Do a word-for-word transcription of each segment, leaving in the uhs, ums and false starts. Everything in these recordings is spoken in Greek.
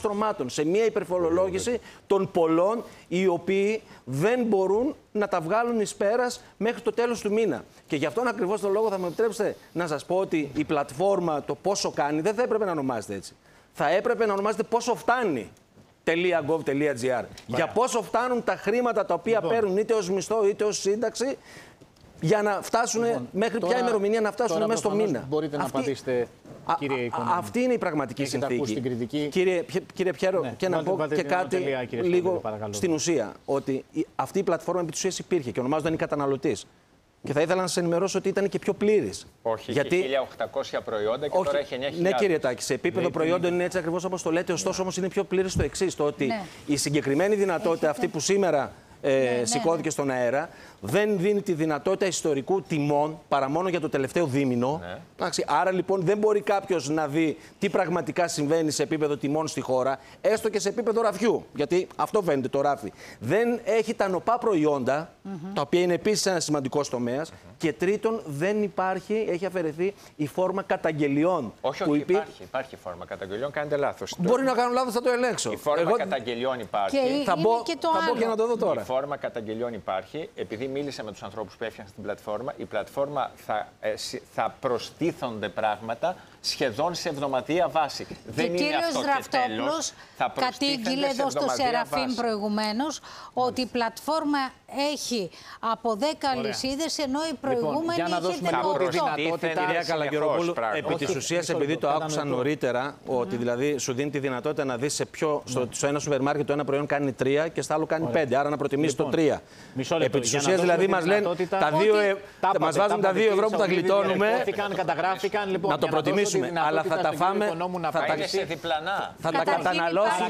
στρωμάτων, σε μια υπερφορολόγηση των πολλών οι οποίοι δεν μπορούν να τα βγάλουν εις πέρας μέχρι το τέλος του μήνα. Και γι' αυτόν ακριβώς τον λόγο θα μου επιτρέψετε να σας πω ότι η πλατφόρμα το πόσο κάνει δεν θα έπρεπε να ονομάζεται έτσι. Θα έπρεπε να ονομάζεται πόσο φτάνει. .gov.gr. Για πόσο φτάνουν τα χρήματα τα οποία λοιπόν. παίρνουν είτε ως μισθό είτε ως σύνταξη για να φτάσουν λοιπόν, μέχρι τώρα, ποια ημερομηνία να φτάσουν μέσα στο μήνα. Μπορείτε αυτή, να απαντήσετε, κύριε Οικονόμου. Αυτή είναι η πραγματική Έχετε συνθήκη. Κύριε, κύριε Πιέρο, ναι, και να πω και κάτι τελεία, λίγο Σπανδέλη, στην ουσία. Ότι αυτή η πλατφόρμα επί της ουσίας υπήρχε και ονομάζονταν η καταναλωτής. Και θα ήθελα να σας ενημερώσω ότι ήταν και πιο πλήρης. Όχι, γιατί... χίλια οκτακόσια προϊόντα και όχι, τώρα έχει εννιά χιλιάδες. Ναι, κύριε Τάκη, σε επίπεδο ναι, προϊόντων είναι έτσι ακριβώς όπως το λέτε. Ωστόσο, όμως είναι πιο πλήρης το εξής: το ότι ναι. η συγκεκριμένη δυνατότητα Έχετε... αυτή που σήμερα ε, ναι, ναι, σηκώθηκε ναι. στον αέρα δεν δίνει τη δυνατότητα ιστορικού τιμών παρά μόνο για το τελευταίο δίμηνο. Ναι. Άρα λοιπόν δεν μπορεί κάποιος να δει τι πραγματικά συμβαίνει σε επίπεδο τιμών στη χώρα, έστω και σε επίπεδο ραφιού. Γιατί αυτό φαίνεται το ράφι. Δεν έχει τα νοπά προϊόντα, mm-hmm. τα οποία είναι επίσης ένα σημαντικό τομέα. Mm-hmm. Και τρίτον, δεν υπάρχει, έχει αφαιρεθεί η φόρμα καταγγελιών. Όχι, που όχι, υπή... υπάρχει, υπάρχει φόρμα καταγγελιών, κάνετε λάθος. Μπορεί να κάνω λάθος, θα το ελέγξω. Η φόρμα Εγώ... καταγγελιών υπάρχει. Και θα μπω και, το θα μπω και να το δω τώρα. Η φόρμα καταγγελιών υπάρχει. Επειδή μίλησα με τους ανθρώπους που έφτιαξαν την πλατφόρμα, η πλατφόρμα θα, ε, θα προστίθονται πράγματα σχεδόν σε εβδομαδιαία βάση. Και δεν είναι αυτό και τέλος. Κατήγγειλε εδώ στο Σεραφείμ προηγουμένως ότι η πλατφόρμα έχει από δέκα αλυσίδες, ενώ η προηγούμενη λοιπόν, είχε δεκαοκτώ. Κυρία Καλαγεροπούλου, επί της ουσίας, επειδή το άκουσα νωρίτερα, ότι δηλαδή σου δίνει τη δυνατότητα να δεις σε ποιο, στο, στο ένα σούπερ μάρκετ το ένα προϊόν κάνει τρία και στο άλλο κάνει πέντε, άρα να προτιμήσεις το τρία. Επί της ουσίας δηλαδή μας λένε, μας βάζουν τα δύο ευρώ που τα γλιτώνουμε, να το προτιμήσουμε, αλλά θα τα φάμε, θα τα καταναλώσουν.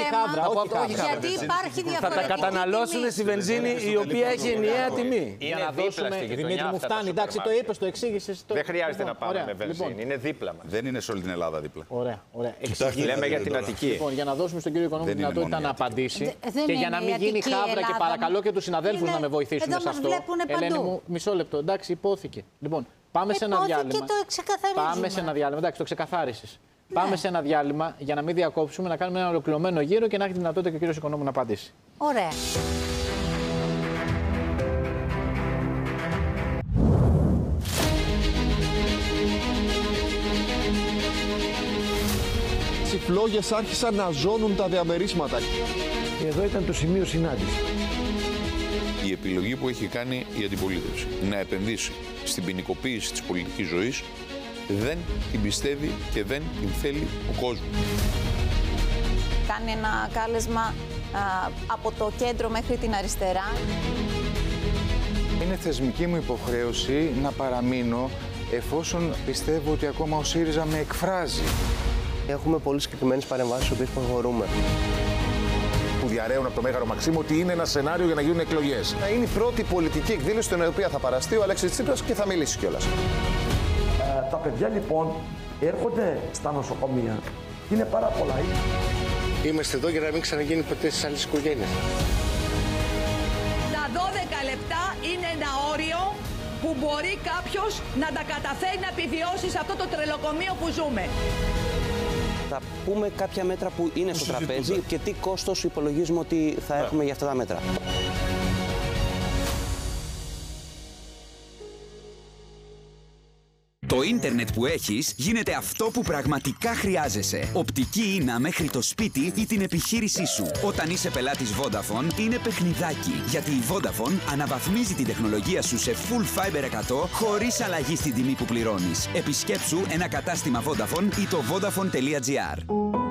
Θα τα καταναλώσουν στη βενζίνη η οποία έχει ενιαία τιμή. Για να δώσουμε. Δημήτρη μου, φτάνει. Εντάξει, το είπες, το εξήγησες. Δεν χρειάζεται να πάμε με βενζίνη. Είναι δίπλα μας. Δεν είναι σε όλη την Ελλάδα δίπλα. Ωραία. Λέμε για την Αττική. Λοιπόν, για να δώσουμε στον κύριο Οικονόμου τη δυνατότητα να απαντήσει και για να μην γίνει χάβρα και παρακαλώ και τους συναδέλφους να με βοηθήσουν σε αυτό. Ελένη μου, μισό λεπτό. Εντάξει, υπόθηκε. Λοιπόν, πάμε σε ένα διάλειμμα. Πάμε σε ένα διάλειμμα. Εντάξει, το ξεκαθάρισες. Ναι. Πάμε σε ένα διάλειμμα για να μην διακόψουμε, να κάνουμε ένα ολοκληρωμένο γύρο και να έχει τη δυνατότητα και ο κύριος Οικονόμου να απαντήσει. Ωραία. Οι φλόγες άρχισαν να ζώνουν τα διαμερίσματα. Εδώ ήταν το σημείο συνάντησης. Η επιλογή που έχει κάνει η αντιπολίτευση να επενδύσει στην ποινικοποίηση της πολιτικής ζωής δεν την πιστεύει και δεν την θέλει ο κόσμος. Κάνει ένα κάλεσμα α, από το κέντρο μέχρι την αριστερά. Είναι θεσμική μου υποχρέωση να παραμείνω εφόσον πιστεύω ότι ακόμα ο ΣΥΡΙΖΑ με εκφράζει. Έχουμε πολύ συγκεκριμένες παρεμβάσεις στις οποίες προχωρούμε. Που διαρρέουν από το Μέγαρο Μαξίμου ότι είναι ένα σενάριο για να γίνουν εκλογές. Είναι η πρώτη πολιτική εκδήλωση στην οποία θα παραστεί ο Αλέξης Τσίπρας και θα μιλήσει κιόλας. Ε, τα παιδιά λοιπόν έρχονται στα νοσοκομεία. Είναι πάρα πολλά. Είμαστε εδώ για να μην ξαναγίνει ποτέ στις άλλες οικογένειες. Τα δώδεκα λεπτά είναι ένα όριο που μπορεί κάποιος να τα καταφέρει να επιβιώσει σε αυτό το τρελοκομείο που ζούμε. Θα πούμε κάποια μέτρα που είναι στο τραπέζι και τι κόστος υπολογίζουμε ότι θα έχουμε για αυτά τα μέτρα. Το ίντερνετ που έχεις γίνεται αυτό που πραγματικά χρειάζεσαι. Οπτική ίνα μέχρι το σπίτι ή την επιχείρησή σου. Όταν είσαι πελάτης Vodafone είναι παιχνιδάκι. Γιατί η Vodafone αναβαθμίζει την τεχνολογία σου σε Full Fiber εκατό χωρίς αλλαγή στην τιμή που πληρώνεις. Επισκέψου ένα κατάστημα Vodafone ή το vodafone τελεία gr.